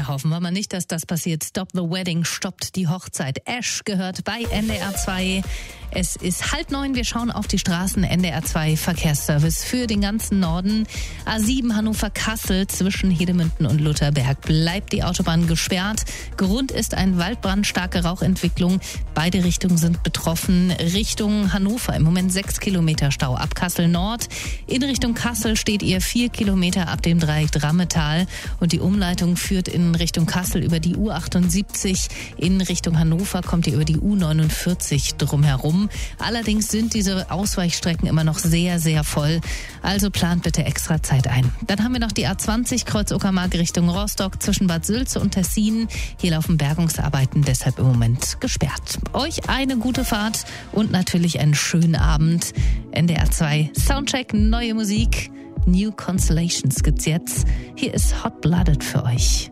hoffen wir mal nicht, dass das passiert. Stop the Wedding, stoppt die Hochzeit. Ash gehört bei NDR 2. Es ist 8:30, wir schauen auf die Straßen. NDR 2 Verkehrsservice für den ganzen Norden. A7 Hannover-Kassel zwischen Hedemünden und Lutherberg bleibt die Autobahn gesperrt. Grund ist ein Waldbrand, starke Rauchentwicklung. Beide Richtungen sind betroffen. Richtung Hannover im Moment 6 Kilometer Stau ab Kassel Nord. In Richtung Kassel steht ihr 4 Kilometer ab dem Dreieck Drammetal. Und die Umleitung führt in Richtung Kassel über die U78. In Richtung Hannover kommt ihr über die U49 drumherum. Allerdings sind diese Ausweichstrecken immer noch sehr, sehr voll. Also plant bitte extra Zeit ein. Dann haben wir noch die A20 Kreuz Uckermark Richtung Rostock zwischen Bad Sülze und Tessin. Hier laufen Bergungsarbeiten, deshalb im Moment gesperrt. Euch eine gute Fahrt und natürlich einen schönen Abend. NDR 2 Soundcheck, neue Musik. New Constellations gibt's jetzt. Hier ist Hot Blooded für euch.